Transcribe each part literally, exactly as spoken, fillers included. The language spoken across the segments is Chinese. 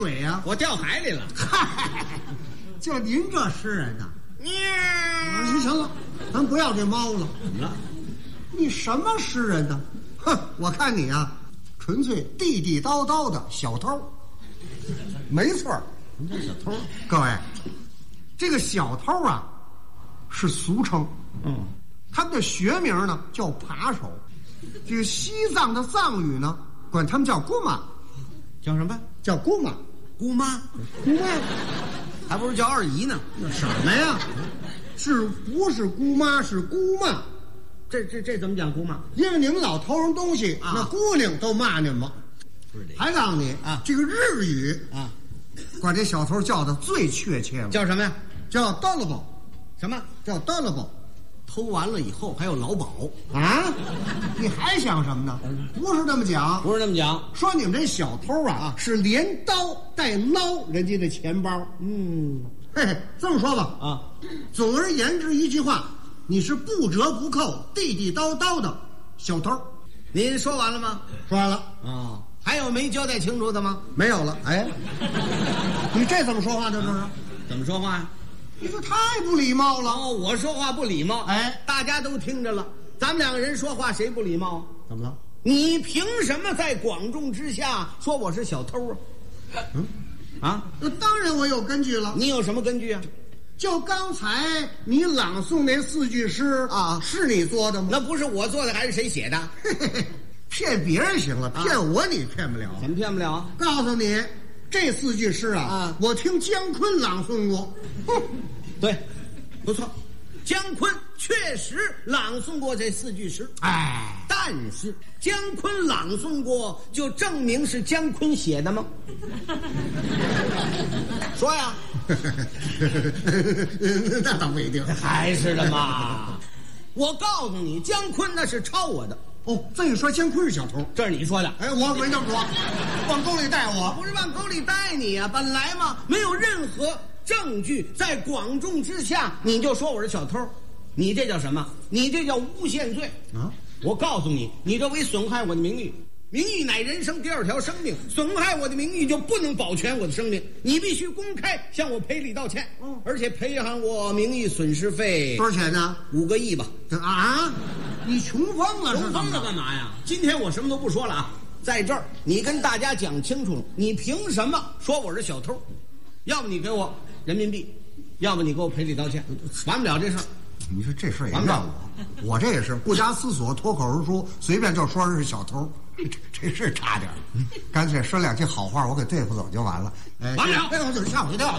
水呀、啊？ 我掉海里了。 嗨，就您这诗人呐、啊！ 喵！ 行行了，咱不要这猫了。 怎么了？ 你什么诗人呢？哼，我看你啊，纯粹地地道道的小偷。没错， 你这小偷。 各位，这个小偷啊，是俗称。 嗯， 他们的学名呢叫扒手。这个西藏的藏语呢，管他们叫姑妈。 叫什么？ 叫姑妈。 姑妈。 姑妈。 还不如叫二姨呢。 什么呀？是不是姑妈？是姑妈。 这这这怎么讲姑妈？ 因为你们老偷人东西，啊、那姑娘都骂你们。 不是这。 还告诉你啊， 这个日语啊， 管这小偷叫的最确切了。 叫什么呀？ 叫盗了宝。 什么？ 叫盗了宝。 偷完了以后还有劳保啊？你还想什么呢？不是这么讲， 不是这么讲。 说你们这小偷啊，啊是连刀带捞人家的钱包。 嗯， 嘿嘿，这么说吧啊， 总而言之一句话，你是不折不扣、地地道道的小偷。 您说完了吗？ 说完了啊、哦。还有没交代清楚的吗？ 没有了。哎，你这怎么说话？这这是怎么说话呀？ 你这太不礼貌了。 哦，我说话不礼貌。 哎， 大家都听着了，咱们两个人说话谁不礼貌？ 怎么了？ 你凭什么在广众之下说我是小偷啊？ 嗯， 啊， 那当然我有根据了。 你有什么根据啊？ 就刚才你朗诵那四句诗啊， 是你做的吗？ 那不是我做的，还是谁写的？ 骗别人行了，骗我你骗不了。 怎么骗不了？ 告诉你，这四句诗啊， 啊我听姜昆朗诵过。哼， 对，不错，姜昆确实朗诵过这四句诗。 哎， 但是姜昆朗诵过，就证明是姜昆写的吗？说呀。 那倒不一定。 还是的嘛。我告诉你，姜昆那是抄我的。 哦，这一说姜昆是小偷， 这是你说的。 哎，我没这么说，往沟里带我。 不是往沟里带你啊，本来嘛，没有任何证据，在广众之下你就说我是小偷，你这叫什么？你这叫诬陷罪啊！ 我告诉你，你这为损害我的名誉。名誉乃人生第二条生命，损害我的名誉就不能保全我的生命。你必须公开向我赔礼道歉，嗯，而且赔偿我名誉损失费多少钱呢？ 五个亿吧。 啊！你穷疯了？ 穷疯了干嘛呀？今天我什么都不说了啊，在这儿你跟大家讲清楚了，你凭什么说我是小偷？要么你给我人民币，要么你给我赔礼道歉，完不了这事儿。 你说这事儿也让我，我这也是不加思索，脱口而出，随便就说人是小偷。这这是差点，干脆说两句好话，我给对付走就完了。哎， 完了， 哎呦，这吓我一跳！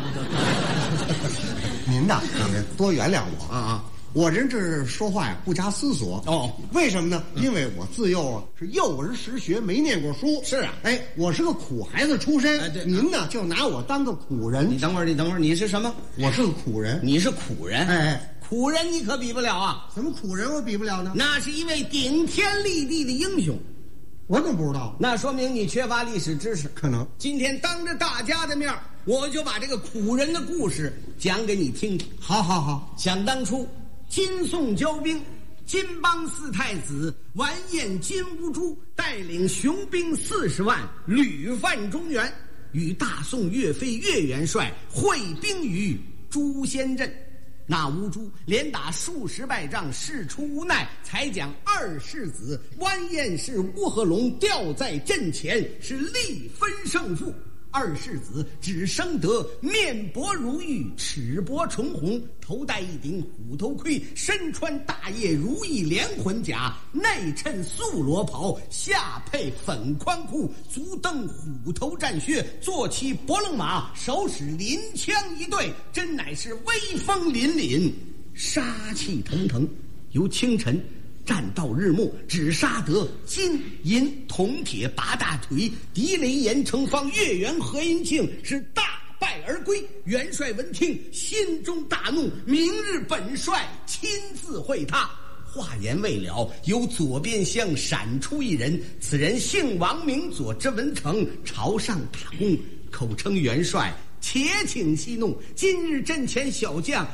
您呐，得多原谅我啊啊！ 我人这说话呀，不加思索。 哦， 为什么呢？因为我自幼啊是幼儿识学，没念过书。 是啊， 哎，我是个苦孩子出身。 哎，对， 您呢就拿我当个苦人。 你等会儿，你等会儿，你是什么？ 我是个苦人。 你是苦人。 哎哎， 苦人你可比不了啊！ 怎么苦人我比不了呢？ 那是一位顶天立地的英雄。 我怎么不知道？ 那说明你缺乏历史知识。 可能今天当着大家的面，我就把这个苦人的故事讲给你听听。 好好好。 想当初，金宋交兵，金邦四太子完颜金兀术带领雄兵四十万，屡犯中原，与大宋岳飞岳元帅会兵于诛仙阵。那乌珠连打数十败仗，事出无奈，才将二世子完颜氏乌合龙吊在阵前，是力分胜负。二世子只生得面薄如玉，齿薄唇红，头戴一顶虎头盔，身穿大叶如意连环甲，内衬素罗袍，下配粉宽裤，足蹬虎头战靴，坐骑伯龙马，手使临枪一对，真乃是威风凛凛，杀气腾腾。由清晨战到日暮，只杀得金银铜铁八大腿，狄雷严成方岳元何银庆是大败而归。元帅闻听，心中大怒，明日本帅亲自会他。话言未了，由左边厢闪出一人，此人姓王，名左，之文成，朝上打工，口称元帅。且请息怒，今日阵前小将